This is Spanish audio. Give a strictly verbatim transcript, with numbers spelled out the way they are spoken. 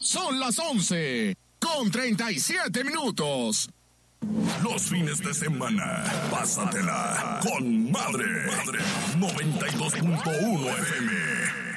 Son las once con treinta y siete minutos. Los fines de semana, pásatela con Madre. Madre noventa y dos punto uno F M.